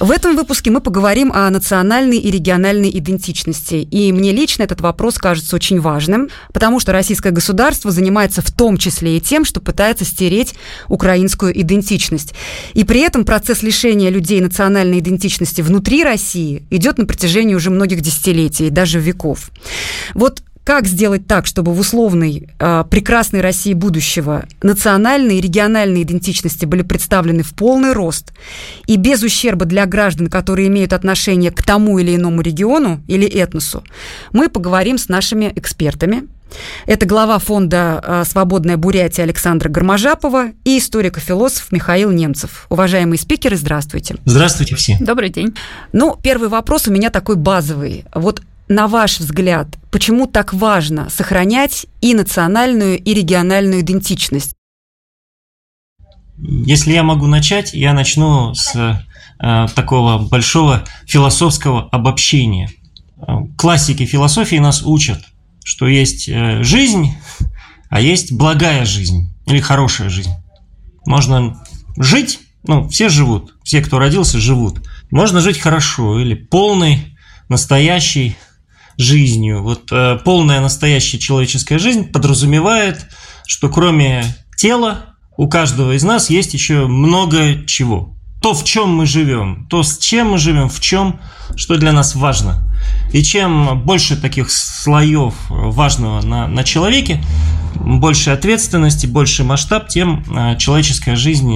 В этом выпуске мы поговорим о национальной и региональной идентичности. И мне лично этот вопрос кажется очень важным, потому что российское государство занимается в том числе и тем, что пытается стереть украинскую идентичность. И при этом процесс лишения людей национальной идентичности внутри России идет на протяжении уже многих десятилетий, даже веков. Вот как сделать так, чтобы в условной прекрасной России будущего национальные и региональные идентичности были представлены в полный рост и без ущерба для граждан, которые имеют отношение к тому или иному региону или этносу, мы поговорим с нашими экспертами. Это глава фонда «Свободная Бурятия» Александра Гарможапова и историко-философ Михаил Немцев. Уважаемые спикеры, здравствуйте. Здравствуйте все. Добрый день. Первый вопрос у меня такой базовый. Вот на ваш взгляд, почему так важно сохранять и национальную, и региональную идентичность? Если я могу начать, я начну с такого большого философского обобщения. Классики философии нас учат, что есть жизнь, а есть благая жизнь или хорошая жизнь. Можно жить, все живут, все, кто родился, живут. Можно жить хорошо или полной, настоящей жизнью. Полная настоящая человеческая жизнь подразумевает, что кроме тела у каждого из нас есть еще много чего. То, в чем мы живем, то, с чем мы живем, в чем, что для нас важно. И чем больше таких слоев важного на человеке, больше ответственности, больше масштаб, тем человеческая жизнь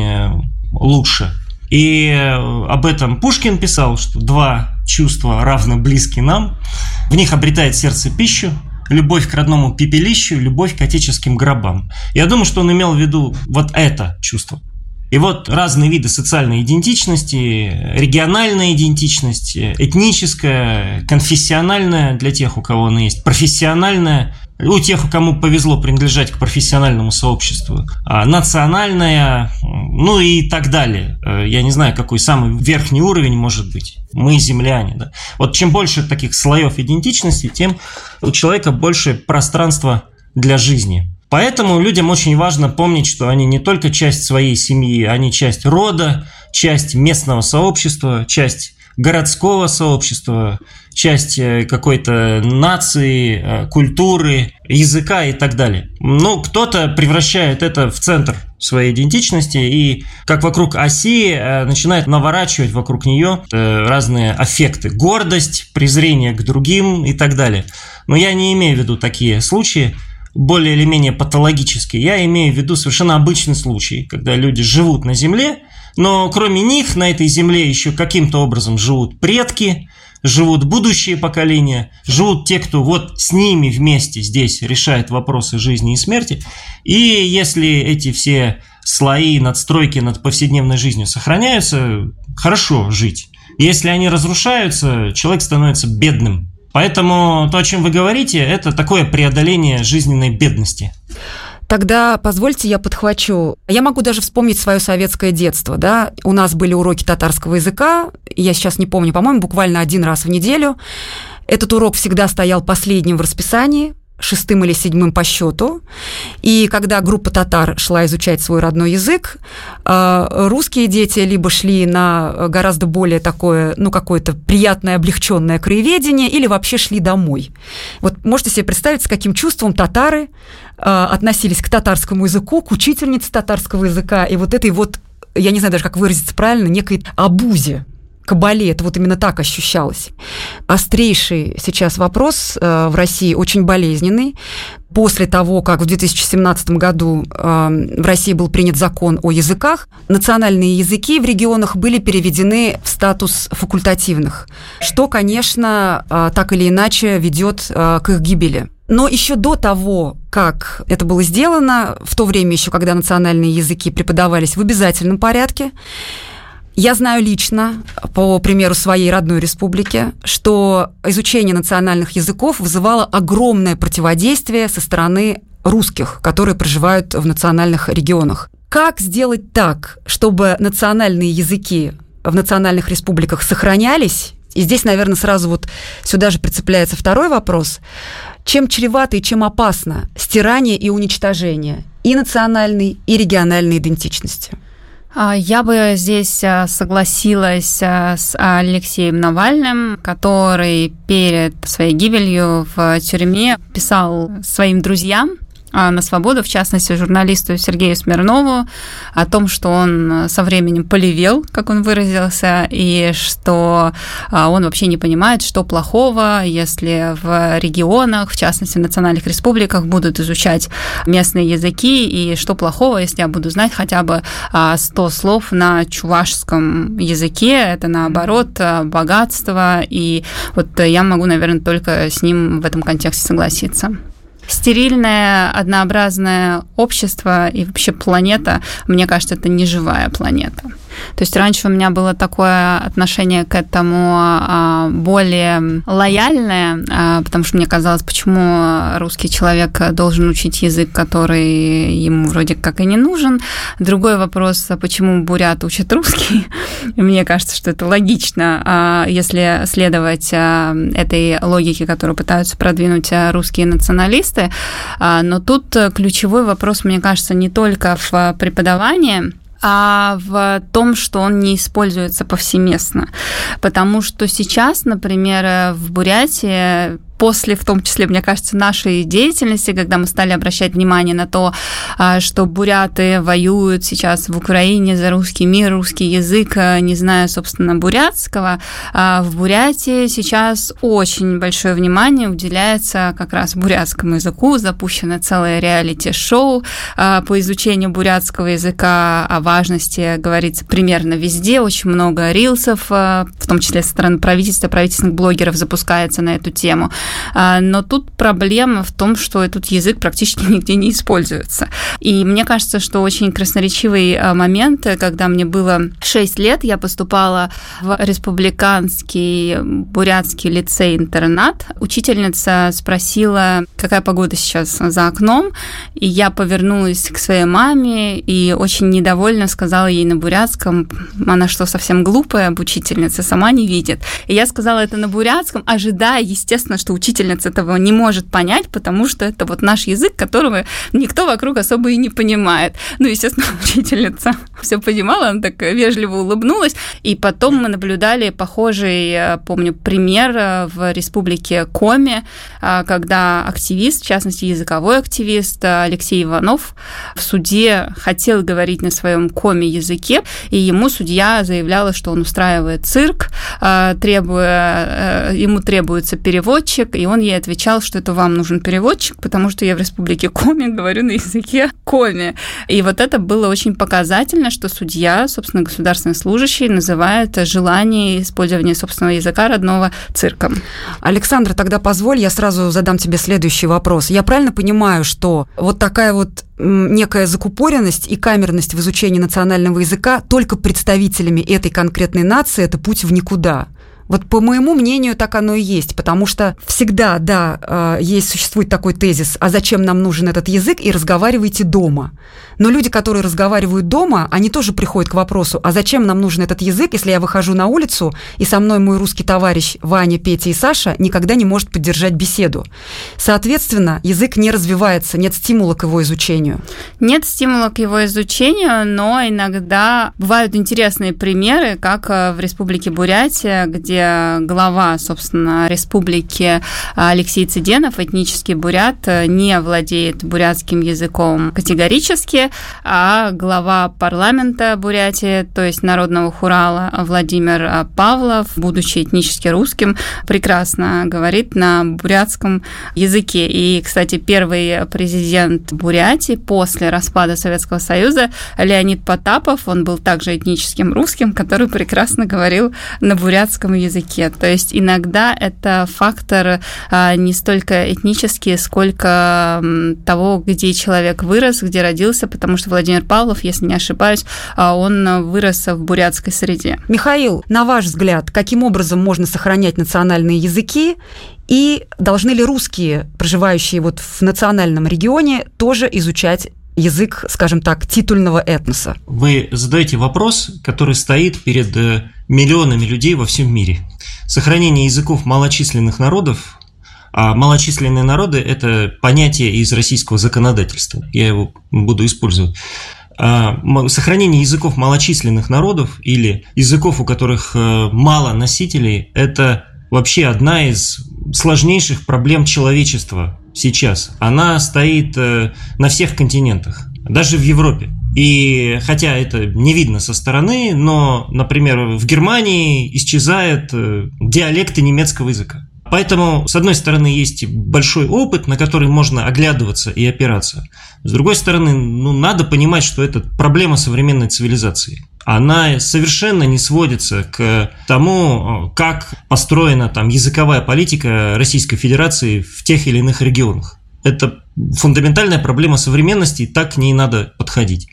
лучше. И об этом Пушкин писал, что два чувства равно близки нам. В них обретает сердце пищу, любовь к родному пепелищу, любовь к отеческим гробам. Я думаю, что он имел в виду это чувство. И разные виды социальной идентичности, региональная идентичность, этническая, конфессиональная для тех, у кого она есть, профессиональная, у тех, кому повезло принадлежать к профессиональному сообществу, национальная, и так далее. Я не знаю, какой самый верхний уровень может быть. Мы земляне. Да? Чем больше таких слоев идентичности, тем у человека больше пространства для жизни. Поэтому людям очень важно помнить, что они не только часть своей семьи, они часть рода, часть местного сообщества, часть городского сообщества, часть какой-то нации, культуры, языка и так далее. Кто-то превращает это в центр своей идентичности и, как вокруг оси, начинает наворачивать вокруг нее разные аффекты. Гордость, презрение к другим и так далее. Но я не имею в виду такие случаи, более или менее патологические. Я имею в виду совершенно обычный случай, когда люди живут на земле, но кроме них на этой земле еще каким-то образом живут предки, живут будущие поколения, живут те, кто с ними вместе здесь решает вопросы жизни и смерти. И если эти все слои, надстройки над повседневной жизнью сохраняются, хорошо жить. Если они разрушаются, человек становится бедным. Поэтому то, о чем вы говорите, это такое преодоление жизненной бедности. Тогда позвольте я подхвачу. Я могу даже вспомнить свое советское детство. Да? У нас были уроки татарского языка, я сейчас не помню, по-моему, буквально один раз в неделю. Этот урок всегда стоял последним в расписании, 6-м или 7-м по счету. И когда группа татар шла изучать свой родной язык, русские дети либо шли на гораздо более такое, какое-то приятное, облегченное краеведение, или вообще шли домой. Можете себе представить, с каким чувством татары относились к татарскому языку, к учительнице татарского языка, и этой я не знаю даже, как выразиться правильно, некой обузе, кабале, это именно так ощущалось. Острейший сейчас вопрос в России, очень болезненный. После того, как в 2017 году в России был принят закон о языках, национальные языки в регионах были переведены в статус факультативных, что, конечно, так или иначе ведет к их гибели. Но еще до того, как это было сделано, в то время еще, когда национальные языки преподавались в обязательном порядке, я знаю лично, по примеру своей родной республики, что изучение национальных языков вызывало огромное противодействие со стороны русских, которые проживают в национальных регионах. Как сделать так, чтобы национальные языки в национальных республиках сохранялись? И здесь, наверное, сразу сюда же прицепляется второй вопрос. Чем чревато и чем опасно стирание и уничтожение и национальной, и региональной идентичности? Я бы здесь согласилась с Алексеем Навальным, который перед своей гибелью в тюрьме писал своим друзьям на свободу, в частности, журналисту Сергею Смирнову, о том, что он со временем полевел, как он выразился, и что он вообще не понимает, что плохого, если в регионах, в частности, в национальных республиках, будут изучать местные языки, и что плохого, если я буду знать хотя бы 100 слов на чувашском языке, это, наоборот, богатство, и вот я могу, наверное, только с ним в этом контексте согласиться. Стерильное, однообразное общество и вообще планета, мне кажется, это не живая планета. То есть раньше у меня было такое отношение к этому более лояльное, потому что мне казалось, почему русский человек должен учить язык, который ему вроде как и не нужен. Другой вопрос, почему бурят учат русский. И мне кажется, что это логично, если следовать этой логике, которую пытаются продвинуть русские националисты. Но тут ключевой вопрос, мне кажется, не только в преподавании, а в том, что он не используется повсеместно. Потому что сейчас, например, в Бурятии после, в том числе, мне кажется, нашей деятельности, когда мы стали обращать внимание на то, что буряты воюют сейчас в Украине за русский мир, русский язык, не зная, собственно, бурятского, в Бурятии сейчас очень большое внимание уделяется как раз бурятскому языку. Запущено целое реалити-шоу по изучению бурятского языка, о важности говорится примерно везде, очень много рилсов, в том числе со стороны правительства, правительственных блогеров запускается на эту тему. Но тут проблема в том, что этот язык практически нигде не используется. И мне кажется, что очень красноречивый момент, когда мне было 6 лет, я поступала в республиканский бурятский лицей-интернат. Учительница спросила, какая погода сейчас за окном, и я повернулась к своей маме и очень недовольно сказала ей на бурятском, она что, совсем глупая учительница, сама не видит. И я сказала это на бурятском, ожидая, естественно, что учительница этого не может понять, потому что это вот наш язык, которого никто вокруг особо и не понимает. Ну, естественно, учительница все понимала, она так вежливо улыбнулась. И потом мы наблюдали похожий, помню, пример в республике Коми, когда активист, в частности, языковой активист Алексей Иванов в суде хотел говорить на своем коми-языке, и ему судья заявляла, что он устраивает цирк, ему требуется переводчик, и он ей отвечал, что это вам нужен переводчик, потому что я в республике Коми говорю на языке коми. И вот это было очень показательно, что судья, собственно, государственный служащий, называет желание использования собственного языка родного цирком. Александра, тогда позволь, я сразу задам тебе следующий вопрос. Я правильно понимаю, что вот такая вот некая закупоренность и камерность в изучении национального языка только представителями этой конкретной нации – это путь в никуда? Вот по моему мнению, так оно и есть, потому что всегда, да, существует такой тезис, а зачем нам нужен этот язык, и разговаривайте дома. Но люди, которые разговаривают дома, они тоже приходят к вопросу, а зачем нам нужен этот язык, если я выхожу на улицу, и со мной мой русский товарищ Ваня, Петя и Саша никогда не может поддержать беседу. Соответственно, язык не развивается, нет стимула к его изучению. Нет стимула к его изучению, но иногда бывают интересные примеры, как в Республике Бурятия, где глава, собственно, республики Алексей Цыденов, этнический бурят, не владеет бурятским языком категорически, а глава парламента Бурятии, то есть Народного хурала Владимир Павлов, будучи этнически русским, прекрасно говорит на бурятском языке. И, кстати, первый президент Бурятии после распада Советского Союза Леонид Потапов, он был также этническим русским, который прекрасно говорил на бурятском языке. То есть иногда это фактор не столько этнический, сколько того, где человек вырос, где родился, потому что Владимир Павлов, если не ошибаюсь, он вырос в бурятской среде. Михаил, на ваш взгляд, каким образом можно сохранять национальные языки? И должны ли русские, проживающие вот в национальном регионе, тоже изучать язык, скажем так, титульного этноса? Вы задаете вопрос, который стоит перед миллионами людей во всем мире. Сохранение языков малочисленных народов, а малочисленные народы – это понятие из российского законодательства, я его буду использовать. Сохранение языков малочисленных народов или языков, у которых мало носителей, это вообще одна из сложнейших проблем человечества сейчас. Она стоит на всех континентах, даже в Европе. И хотя это не видно со стороны, но, например, в Германии исчезают диалекты немецкого языка. Поэтому, с одной стороны, есть большой опыт, на который можно оглядываться и опираться. С другой стороны, надо понимать, что это проблема современной цивилизации. Она совершенно не сводится к тому, как построена там языковая политика Российской Федерации в тех или иных регионах. Это фундаментальная проблема современности, и так к ней надо подходить.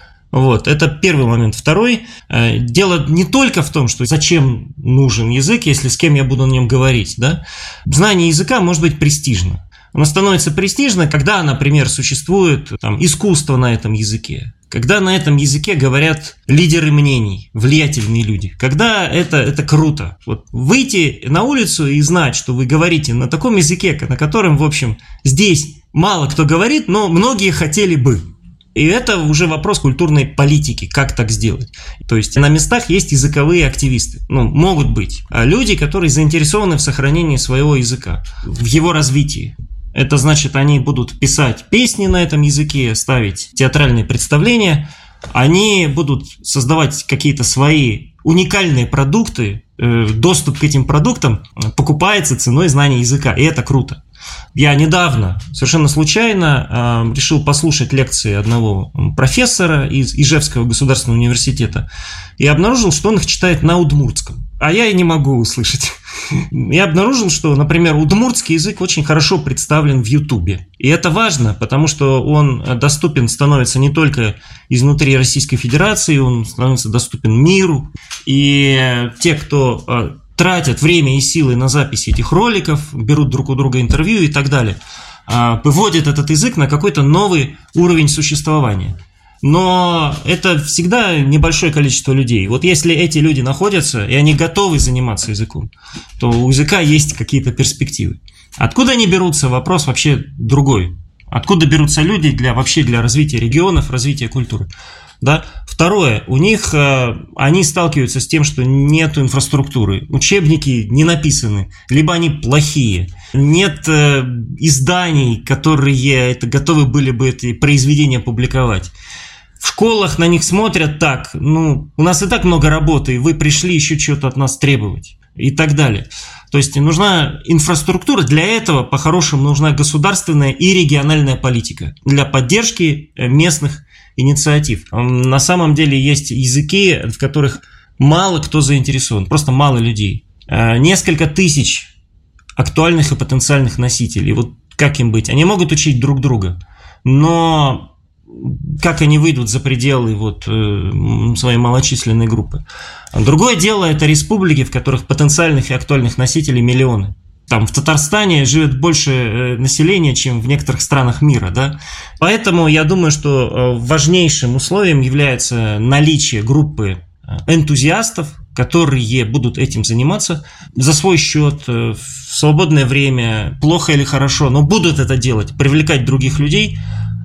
Вот, это первый момент. Второй, дело не только в том, что зачем нужен язык, если с кем я буду на нем говорить, да? Знание языка может быть престижно. Оно становится престижно, когда, например, существует там искусство на этом языке, когда на этом языке говорят лидеры мнений, влиятельные люди, когда это круто. Вот выйти на улицу и знать, что вы говорите на таком языке, на котором, в общем, здесь мало кто говорит, но многие хотели бы. И это уже вопрос культурной политики, как так сделать. То есть на местах есть языковые активисты, могут быть люди, которые заинтересованы в сохранении своего языка, в его развитии. Это значит, они будут писать песни на этом языке, ставить театральные представления, они будут создавать какие-то свои уникальные продукты, доступ к этим продуктам покупается ценой знания языка, и это круто. Я недавно, совершенно случайно, решил послушать лекции одного профессора из Ижевского государственного университета и обнаружил, что он их читает на удмуртском, а я и не могу услышать. Я обнаружил, что, например, удмуртский язык очень хорошо представлен в Ютубе. И это важно, потому что он доступен становится не только изнутри Российской Федерации, он становится доступен миру. И те, кто тратят время и силы на запись этих роликов, берут друг у друга интервью и так далее, выводят этот язык на какой-то новый уровень существования. Но это всегда небольшое количество людей. Вот если эти люди находятся, и они готовы заниматься языком, то у языка есть какие-то перспективы. Откуда они берутся? Вопрос вообще другой. Откуда берутся люди для развития регионов, развития культуры? Да? Второе, у них они сталкиваются с тем, что нет инфраструктуры, учебники не написаны, либо они плохие, нет изданий, которые готовы были бы эти произведения публиковать. В школах на них смотрят так, у нас и так много работы, и вы пришли еще что-то от нас требовать и так далее. То есть нужна инфраструктура, для этого по-хорошему нужна государственная и региональная политика для поддержки местных инициатив. На самом деле есть языки, в которых мало кто заинтересован, просто мало людей. Несколько тысяч актуальных и потенциальных носителей. Вот как им быть? Они могут учить друг друга, но как они выйдут за пределы своей малочисленной группы? Другое дело – это республики, в которых потенциальных и актуальных носителей миллионы. Там в Татарстане живет больше населения, чем в некоторых странах мира, да? Поэтому я думаю, что важнейшим условием является наличие группы энтузиастов, которые будут этим заниматься за свой счет, в свободное время, плохо или хорошо, но будут это делать, привлекать других людей.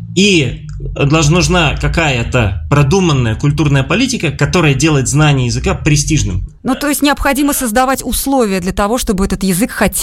И нужна какая-то продуманная культурная политика, которая делает знание языка престижным. То есть необходимо создавать условия для того, чтобы этот язык хотел